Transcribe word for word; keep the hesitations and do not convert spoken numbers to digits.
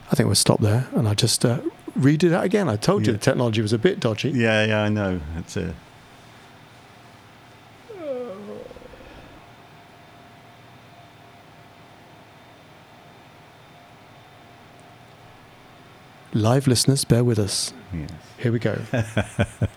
I think we'll stop there, and I just uh, redo that again. I told you Yeah. the technology was a bit dodgy. Yeah, yeah, I know. It's a. Live listeners, bear with us. Yes. Here we go.